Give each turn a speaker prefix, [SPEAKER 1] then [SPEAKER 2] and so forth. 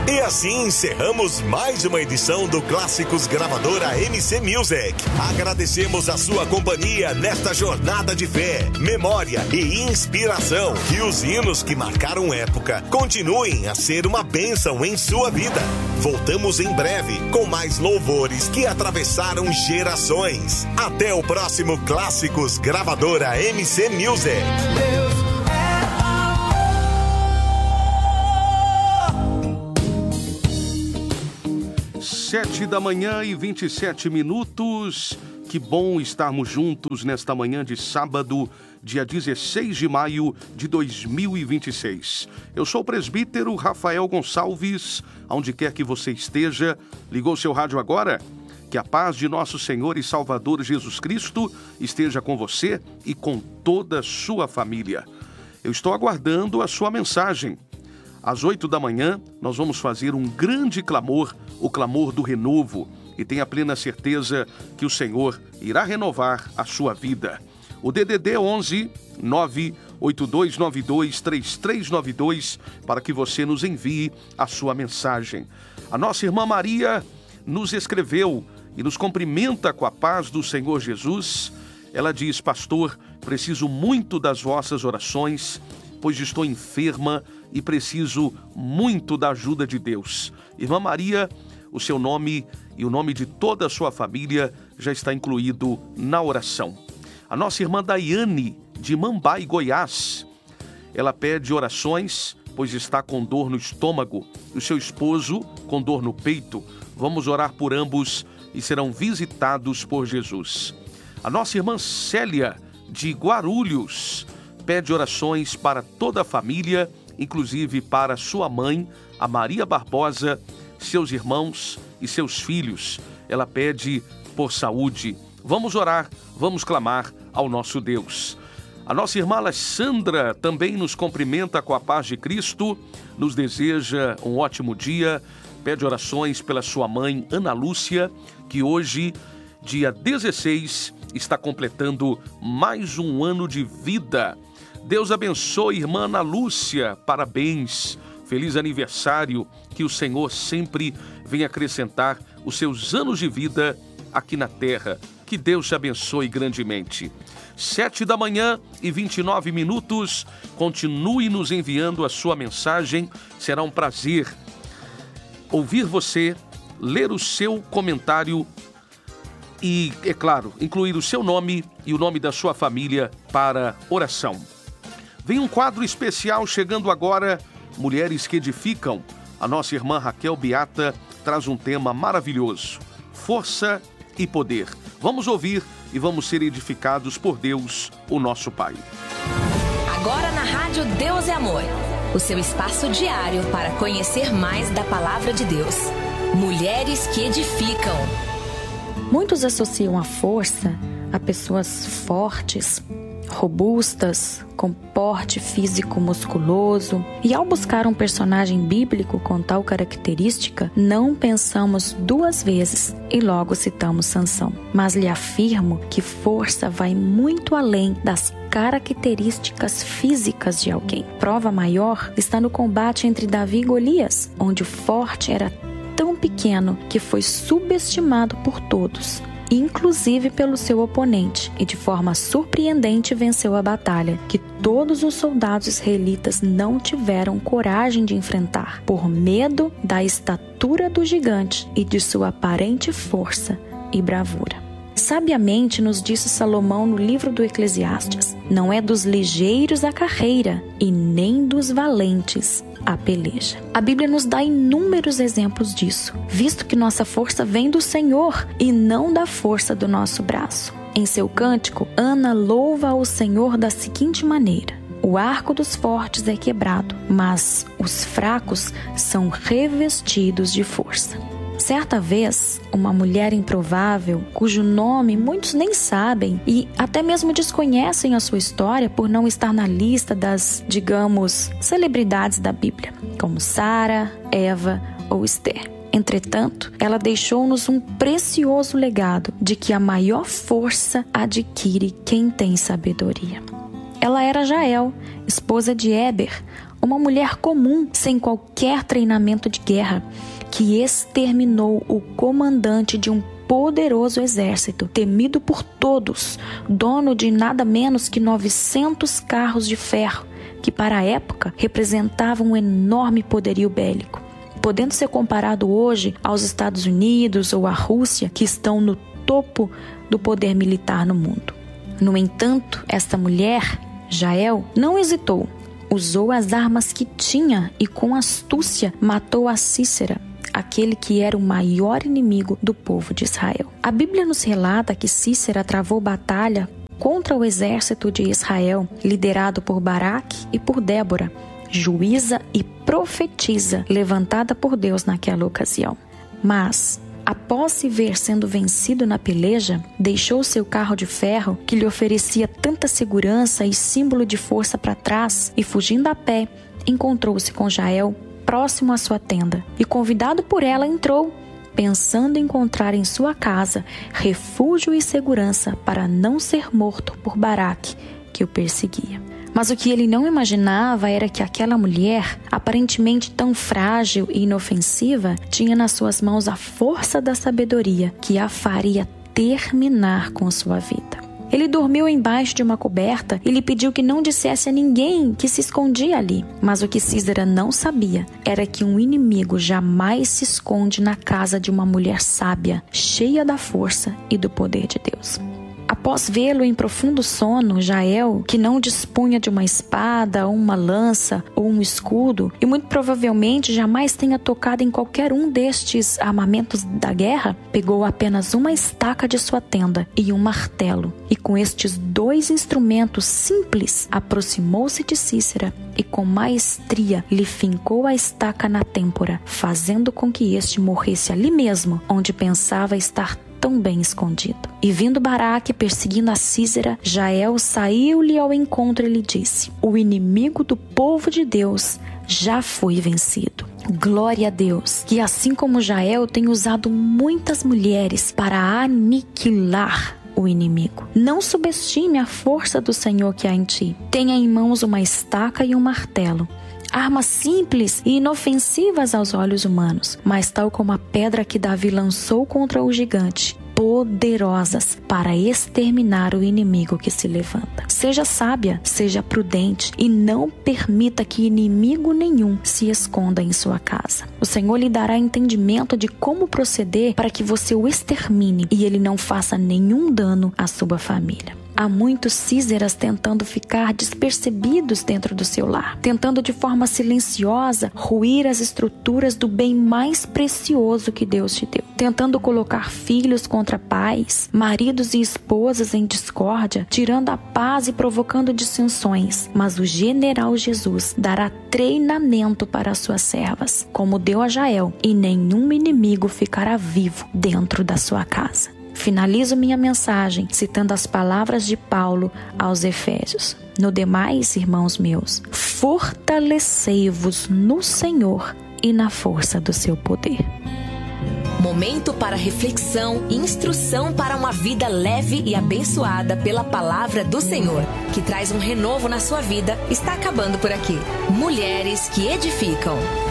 [SPEAKER 1] E assim encerramos mais uma edição do Clássicos Gravadora MC Music. Agradecemos a sua companhia nesta jornada de fé, memória e inspiração. Que os hinos que marcaram época continuem a ser uma bênção em sua vida. Voltamos em breve com mais louvores que atravessaram gerações. Até o próximo Clássicos Gravadora MC Music.
[SPEAKER 2] 7h27. Que bom estarmos juntos nesta manhã de sábado, dia 16 de maio de 2026. Eu sou o presbítero Rafael Gonçalves, aonde quer que você esteja. Ligou seu rádio agora? Que a paz de nosso Senhor e Salvador Jesus Cristo esteja com você e com toda a sua família. Eu estou aguardando a sua mensagem. Às 8 da manhã, nós vamos fazer um grande clamor, o clamor do renovo, e tenha plena certeza que o Senhor irá renovar a sua vida. O DDD 11 98292 3392 para que você nos envie a sua mensagem. A nossa irmã Maria nos escreveu e nos cumprimenta com a paz do Senhor Jesus. Ela diz: pastor, preciso muito das vossas orações, pois estou enferma e preciso muito da ajuda de Deus. Irmã Maria, o seu nome e o nome de toda a sua família já está incluído na oração. A nossa irmã Daiane, de Mambai, Goiás, ela pede orações, pois está com dor no estômago, e o seu esposo com dor no peito. Vamos orar por ambos e serão visitados por Jesus. A nossa irmã Célia, de Guarulhos, pede orações para toda a família, inclusive para sua mãe, a Maria Barbosa, seus irmãos e seus filhos. Ela pede por saúde. Vamos orar, vamos clamar ao nosso Deus. A nossa irmã Alessandra também nos cumprimenta com a paz de Cristo, nos deseja um ótimo dia, pede orações pela sua mãe Ana Lúcia, que hoje, dia 16, está completando mais um ano de vida. Deus abençoe, irmã Ana Lúcia, parabéns, feliz aniversário, que o Senhor sempre venha acrescentar os seus anos de vida aqui na terra. Que Deus te abençoe grandemente. 7h29. Continue nos enviando a sua mensagem. Será um prazer ouvir você, ler o seu comentário e, é claro, incluir o seu nome e o nome da sua família para oração. Vem um quadro especial chegando agora, Mulheres que Edificam. A nossa irmã Raquel Beata traz um tema maravilhoso: força e poder. Vamos ouvir e vamos ser edificados por Deus, o nosso Pai.
[SPEAKER 3] Agora na Rádio Deus é Amor, o seu espaço diário para conhecer mais da Palavra de Deus. Mulheres que Edificam.
[SPEAKER 4] Muitos associam a força a pessoas fortes, robustas, com porte físico musculoso. E ao buscar um personagem bíblico com tal característica, não pensamos duas vezes e logo citamos Sansão. Mas lhe afirmo que força vai muito além das características físicas de alguém. Prova maior está no combate entre Davi e Golias, onde o forte era tão pequeno que foi subestimado por todos, inclusive pelo seu oponente, e de forma surpreendente venceu a batalha, que todos os soldados israelitas não tiveram coragem de enfrentar, por medo da estatura do gigante e de sua aparente força e bravura. Sabiamente nos disse Salomão no livro do Eclesiastes: não é dos ligeiros a carreira e nem dos valentes a peleja. A Bíblia nos dá inúmeros exemplos disso, visto que nossa força vem do Senhor e não da força do nosso braço. Em seu cântico, Ana louva ao Senhor da seguinte maneira: o arco dos fortes é quebrado, mas os fracos são revestidos de força. Certa vez, uma mulher improvável, cujo nome muitos nem sabem e até mesmo desconhecem a sua história por não estar na lista das, digamos, celebridades da Bíblia, como Sara, Eva ou Esther. Entretanto, ela deixou-nos um precioso legado de que a maior força adquire quem tem sabedoria. Ela era Jael, esposa de Éber, uma mulher comum, sem qualquer treinamento de guerra, que exterminou o comandante de um poderoso exército, temido por todos, dono de nada menos que 900 carros de ferro, que para a época representavam um enorme poderio bélico, podendo ser comparado hoje aos Estados Unidos ou à Rússia, que estão no topo do poder militar no mundo. No entanto, esta mulher, Jael, não hesitou. Usou as armas que tinha e com astúcia matou a Sísera, aquele que era o maior inimigo do povo de Israel. A Bíblia nos relata que Sísera travou batalha contra o exército de Israel, liderado por Baraque e por Débora, juíza e profetisa levantada por Deus naquela ocasião. Mas, após se ver sendo vencido na peleja, deixou seu carro de ferro, que lhe oferecia tanta segurança e símbolo de força para trás, e fugindo a pé, encontrou-se com Jael próximo à sua tenda, e convidado por ela entrou, pensando encontrar em sua casa refúgio e segurança para não ser morto por Baraque, que o perseguia. Mas o que ele não imaginava era que aquela mulher, aparentemente tão frágil e inofensiva, tinha nas suas mãos a força da sabedoria que a faria terminar com sua vida. Ele dormiu embaixo de uma coberta e lhe pediu que não dissesse a ninguém que se escondia ali. Mas o que Sísera não sabia era que um inimigo jamais se esconde na casa de uma mulher sábia, cheia da força e do poder de Deus. Após vê-lo em profundo sono, Jael, que não dispunha de uma espada, uma lança ou um escudo, e muito provavelmente jamais tenha tocado em qualquer um destes armamentos da guerra, pegou apenas uma estaca de sua tenda e um martelo, e com estes 2 instrumentos simples, aproximou-se de Sísera e com maestria lhe fincou a estaca na têmpora, fazendo com que este morresse ali mesmo, onde pensava estar tão bem escondido. E vindo Baraque perseguindo a Sísera, Jael saiu-lhe ao encontro e lhe disse: o inimigo do povo de Deus já foi vencido. Glória a Deus, que assim como Jael tem usado muitas mulheres para aniquilar o inimigo. Não subestime a força do Senhor que há em ti. Tenha em mãos uma estaca e um martelo. Armas simples e inofensivas aos olhos humanos, mas tal como a pedra que Davi lançou contra o gigante, poderosas para exterminar o inimigo que se levanta. Seja sábia, seja prudente e não permita que inimigo nenhum se esconda em sua casa. O Senhor lhe dará entendimento de como proceder para que você o extermine e ele não faça nenhum dano à sua família. Há muitos Síseras tentando ficar despercebidos dentro do seu lar, tentando de forma silenciosa ruir as estruturas do bem mais precioso que Deus te deu, tentando colocar filhos contra pais, maridos e esposas em discórdia, tirando a paz e provocando dissensões. Mas o general Jesus dará treinamento para as suas servas, como deu a Jael, e nenhum inimigo ficará vivo dentro da sua casa. Finalizo minha mensagem citando as palavras de Paulo aos Efésios. No demais, irmãos meus, fortalecei-vos no Senhor e na força do seu poder.
[SPEAKER 3] Momento para reflexão e instrução para uma vida leve e abençoada pela palavra do Senhor, que traz um renovo na sua vida, está acabando por aqui. Mulheres que edificam.